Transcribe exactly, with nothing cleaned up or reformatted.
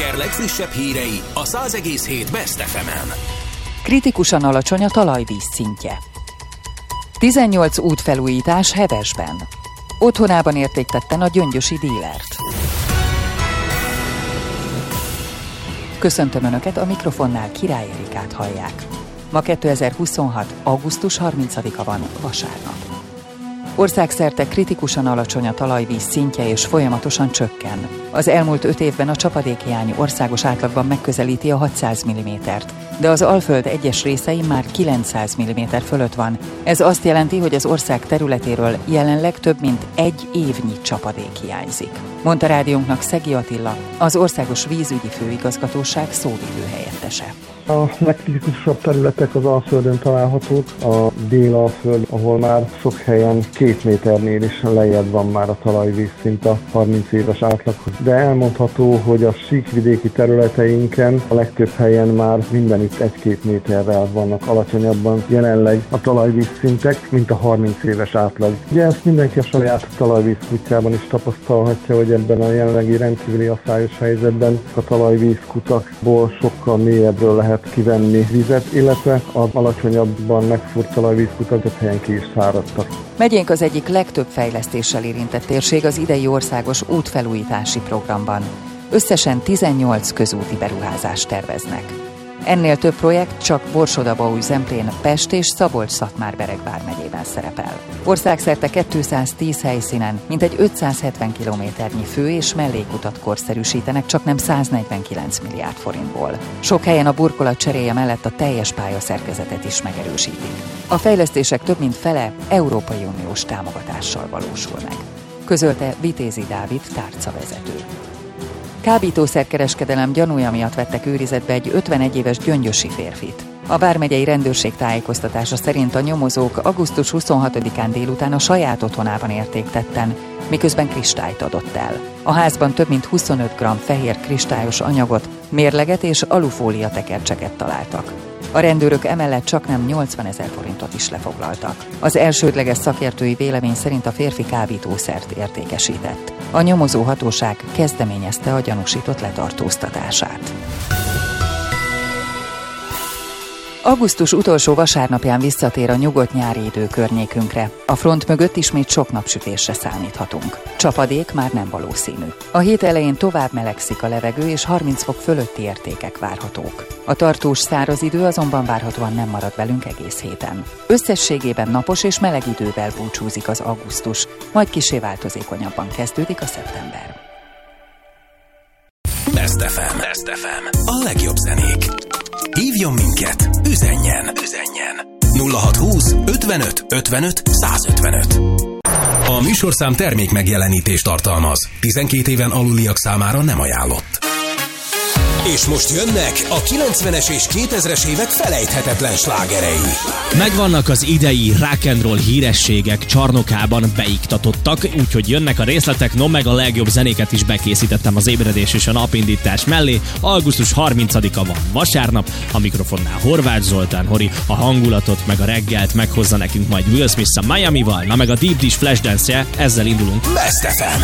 tenger legfrissebb hírei a száz egész hét Best ef emen. Kritikusan alacsony a talajvíz szintje. tizennyolc útfelújítás Hevesben. Otthonában értéktetten a gyöngyösi dílert. Köszöntöm Önöket, a mikrofonnál Király Erikát hallják. Ma kétezer-huszonhat. augusztus harmincadika van, vasárnap. Országszerte kritikusan alacsony a talajvíz szintje és folyamatosan csökken. Az elmúlt öt évben a csapadékhiány országos átlagban megközelíti a hatszáz millimétert, de az Alföld egyes részein már kilencszáz milliméter fölött van. Ez azt jelenti, hogy az ország területéről jelenleg több mint egy évnyi csapadék hiányzik. Mondta rádiónknak Szegi Attila, az Országos Vízügyi Főigazgatóság szóvivő helyettese. A legkritikusabb területek az Alföldön találhatók, a Dél-Alföld, ahol már sok helyen két méternél is lejjebb van már a talajvízszint a harminc éves átlaghoz. De elmondható, hogy a síkvidéki területeinken a legtöbb helyen már mindenütt egy-két méterrel vannak alacsonyabban jelenleg a talajvízszintek, mint a harminc éves átlag. Ugye ezt mindenki a saját talajvízkutyában is tapasztalhatja, hogy ebben a jelenlegi rendkívüli asszályos helyzetben a talajvízkutakból sokkal mélyebről lehet kivenni vizet, illetve az alacsonyabban megfúrt talajvízkutak több helyen ki is száradtak. Megyénk az egyik legtöbb fejlesztéssel érintett térség az idei országos útfelújítási programban. Összesen tizennyolc közúti beruházást terveznek. Ennél több projekt csak Borsod-Abaúj-Zemplén, Pest és Szabolcs-Szatmár-Bereg vármegyében szerepel. Országszerte kétszáztíz helyszínen mintegy ötszázhetven kilométernyi fő- és mellékutat korszerűsítenek csaknem száznegyvenkilenc milliárd forintból. Sok helyen a burkolat cseréje mellett a teljes pályaszerkezetet is megerősítik. A fejlesztések több mint fele Európai Uniós támogatással valósul meg, közölte Vitézi Dávid tárcavezető. Kábítószerkereskedelem gyanúja miatt vettek őrizetbe egy ötvenegy éves gyöngyösi férfit. A vármegyei rendőrség tájékoztatása szerint a nyomozók augusztus huszonhatodikán délután a saját otthonában értéktetten, miközben kristályt adott el. A házban több mint huszonöt gramm fehér kristályos anyagot, mérleget és alufólia tekercseket találtak. A rendőrök emellett csaknem nyolcvanezer forintot is lefoglaltak. Az elsődleges szakértői vélemény szerint a férfi kábítószert értékesített. A nyomozó hatóság kezdeményezte a gyanúsított letartóztatását. Augusztus utolsó vasárnapján visszatér a nyugodt nyári idő környékünkre. A front mögött ismét sok napsütésre számíthatunk. Csapadék már nem valószínű. A hét elején tovább melegszik a levegő, és harminc fok fölötti értékek várhatók. A tartós száraz idő azonban várhatóan nem marad velünk egész héten. Összességében napos és meleg idővel búcsúzik az augusztus, majd kissé változékonyabban kezdődik a szeptember. Best ef em. Best ef em. A legjobb zenék. Hívjon minket, üzenjen, üzenjen. nulla hatszázhúsz ötvenöt ötvenöt százötvenöt. A műsorszám termék megjelenítést tartalmaz. tizenkét éven aluliak számára nem ajánlott. És most jönnek a kilencvenes és kétezres évek felejthetetlen slágerei. Megvannak az idei rock and roll hírességek csarnokában beiktatottak, úgyhogy jönnek a részletek, no meg a legjobb zenéket is bekészítettem az ébredés és a napindítás mellé. augusztus harmincadika van, vasárnap, a mikrofonnál Horváth Zoltán Hori, a hangulatot meg a reggelt meghozza nekünk majd Will Smith a Miamival, na meg a Deep Dish Flashdance-je, ezzel indulunk. Best ef em.